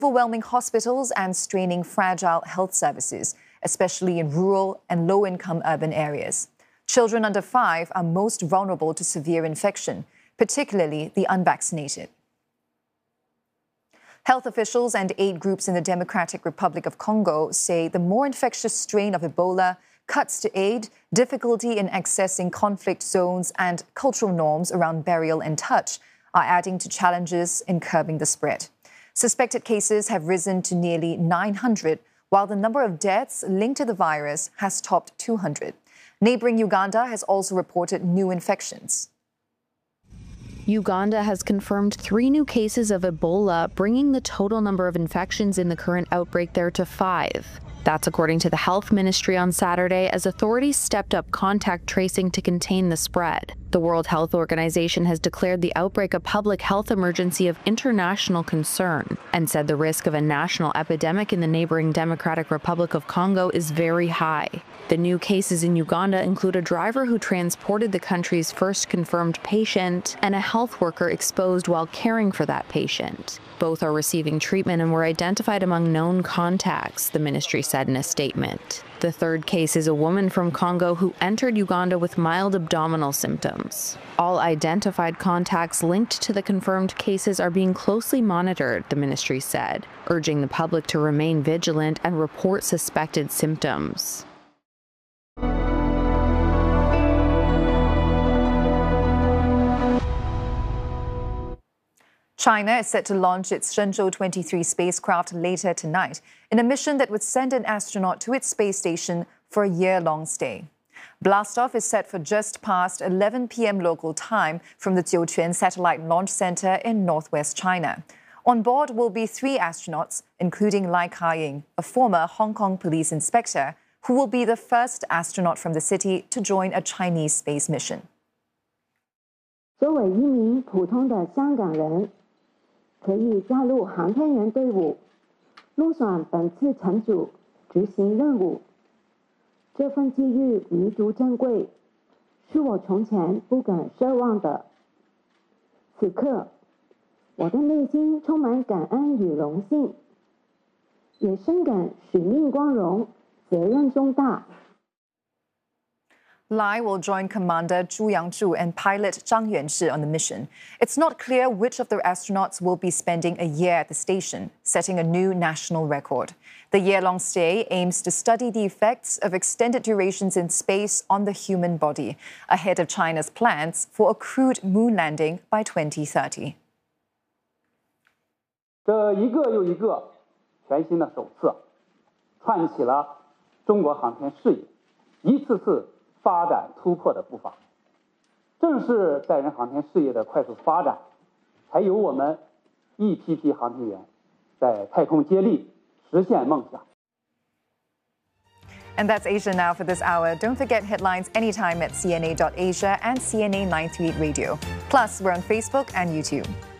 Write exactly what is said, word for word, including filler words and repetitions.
overwhelming hospitals and straining fragile health services, especially in rural and low-income urban areas. Children under five are most vulnerable to severe infection, particularly the unvaccinated. Health officials and aid groups in the Democratic Republic of Congo say the more infectious strain of Ebola, cuts to aid, difficulty in accessing conflict zones, and cultural norms around burial and touch are adding to challenges in curbing the spread. Suspected cases have risen to nearly nine hundred, while the number of deaths linked to the virus has topped two hundred. Neighboring Uganda has also reported new infections. Uganda has confirmed three new cases of Ebola, bringing the total number of infections in the current outbreak there to five. That's according to the health ministry on Saturday, as authorities stepped up contact tracing to contain the spread. The World Health Organization has declared the outbreak a public health emergency of international concern and said the risk of a national epidemic in the neighboring Democratic Republic of Congo is very high. The new cases in Uganda include a driver who transported the country's first confirmed patient and a health worker exposed while caring for that patient. Both are receiving treatment and were identified among known contacts, the ministry said in a statement. The third case is a woman from Congo who entered Uganda with mild abdominal symptoms. All identified contacts linked to the confirmed cases are being closely monitored, the ministry said, urging the public to remain vigilant and report suspected symptoms. China is set to launch its Shenzhou twenty-three spacecraft later tonight in a mission that would send an astronaut to its space station for a year-long stay. Blastoff is set for just past eleven p m local time from the Jiuquan Satellite Launch Center in northwest China. On board will be three astronauts, including Lai Ka-ying, a former Hong Kong police inspector, who will be the first astronaut from the city to join a Chinese space mission. 作为一名普通的香港人，可以加入航天员队伍，入选本次乘组执行任务。这份机遇弥足珍贵，是我从前不敢奢望的。此刻，我的内心充满感恩与荣幸，也深感使命光荣，责任重大。 Lai will join Commander Zhu Yangzhu and pilot Zhang Yuanzhi on the mission. It's not clear which of the astronauts will be spending a year at the station, setting a new national record. The year-long stay aims to study the effects of extended durations in space on the human body, ahead of China's plans for a crewed moon landing by twenty thirty. 这一个又一个全新的首次，串起了中国航天事业一次次 发展突破的步伐，正是载人航天事业的快速发展，才有我们一批批航天员在太空接力，实现梦想。 And that's Asia Now for this hour. Don't forget headlines anytime at C N A dot asia and C N A nine thirty-eight Radio. Plus, we're on Facebook and YouTube.